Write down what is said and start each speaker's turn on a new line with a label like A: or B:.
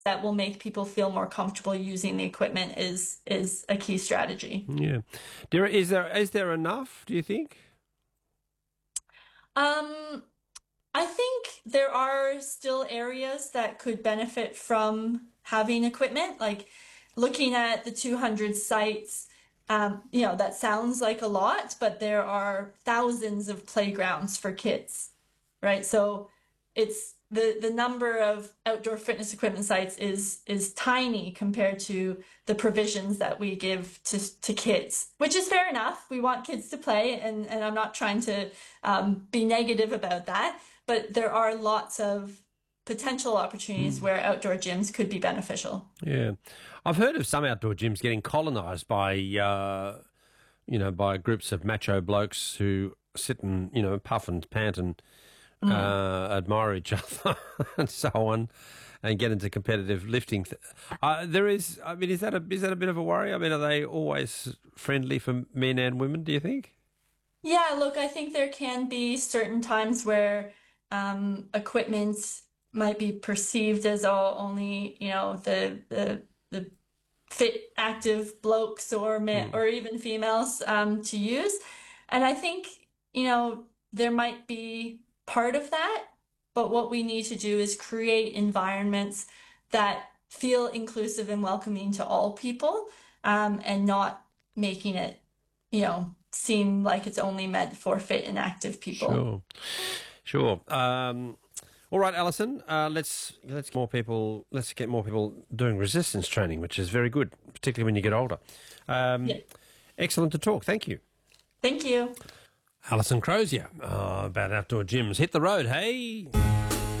A: that will make people feel more comfortable using the equipment is a key strategy.
B: Yeah. Is there enough, do you think?
A: Um, I think there are still areas that could benefit from having equipment, like looking at the 200 sites. That sounds like a lot, but there are thousands of playgrounds for kids, right? So it's the number of outdoor fitness equipment sites is tiny compared to the provisions that we give to kids, which is fair enough. We want kids to play, and I'm not trying to be negative about that, but there are lots of potential opportunities where outdoor gyms could be beneficial.
B: Yeah. I've heard of some outdoor gyms getting colonised by, by groups of macho blokes who sit and, puff and pant and
A: Mm.
B: admire each other and so on, and get into competitive lifting. There is, I mean, is that a bit of a worry? I mean, are they always friendly for men and women, do you think?
A: Yeah, look, I think there can be certain times where equipment might be perceived as all only, the fit, active blokes or men
B: Mm.
A: or even females to use. And I think, there might be part of that, but what we need to do is create environments that feel inclusive and welcoming to all people, and not making it, seem like it's only meant for fit and active people.
B: Sure, sure. All right, Alison. Let's get more people doing resistance training, which is very good, particularly when you get older. Um,
A: Yeah.
B: Excellent to talk. Thank you,
A: Thank you.
B: Alison Crozier, about outdoor gyms. Hit the road, hey.